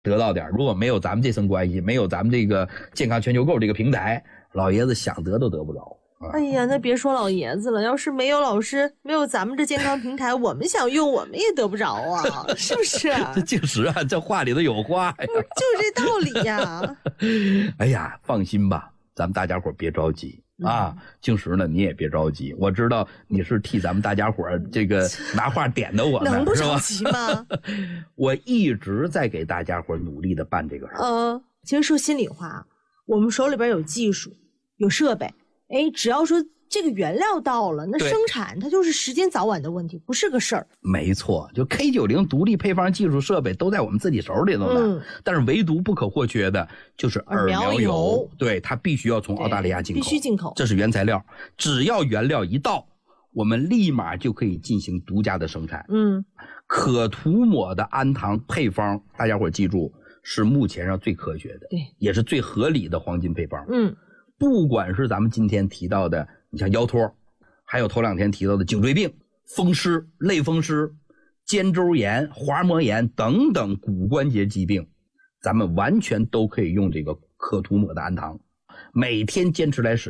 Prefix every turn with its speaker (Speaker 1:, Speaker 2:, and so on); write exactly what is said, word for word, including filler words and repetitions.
Speaker 1: 得到点，如果没有咱们这层关系，没有咱们这个健康全球购这个平台，老爷子想得都得不着。
Speaker 2: 哎呀，那别说老爷子了，要是没有老师，没有咱们这健康平台，我们想用我们也得不着啊，是不是？
Speaker 1: 这净实啊，这话里头有话呀，
Speaker 2: 就这道理呀。
Speaker 1: 哎呀，放心吧，咱们大家伙别着急啊。净实呢，你也别着急，我知道你是替咱们大家伙这个拿话点的我呢，
Speaker 2: 能不着急吗？
Speaker 1: 我一直在给大家伙努力的办这个事儿。
Speaker 2: 呃，其实说心里话，我们手里边有技术，有设备。哎，只要说这个原料到了，那生产它就是时间早晚的问题，不是个事儿。
Speaker 1: 没错，就 K 九零 独立配方技术设备都在我们自己手里头呢。嗯、但是唯独不可或缺的就是耳苗油，油对，它必须要从澳大利亚进口，
Speaker 2: 必须进口，
Speaker 1: 这是原材料。只要原料一到，我们立马就可以进行独家的生产。
Speaker 2: 嗯，
Speaker 1: 可涂抹的氨糖配方，大家伙记住，是目前上最科学的，
Speaker 2: 对，
Speaker 1: 也是最合理的黄金配方。
Speaker 2: 嗯。
Speaker 1: 不管是咱们今天提到的，你像腰托，还有头两天提到的颈椎病、风湿、类风湿、肩周炎、滑膜炎等等骨关节疾病，咱们完全都可以用这个可涂抹的氨糖，每天坚持来使用。